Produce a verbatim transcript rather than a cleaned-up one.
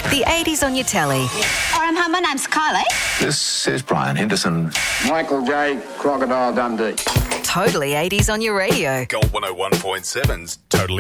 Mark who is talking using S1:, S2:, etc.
S1: The eighties on your telly.
S2: Um, hi, my name's Kylie.
S3: This is Brian Henderson.
S4: Michael J. Crocodile Dundee.
S1: Totally eighties on your radio.
S5: Gold one oh one point seven's Totally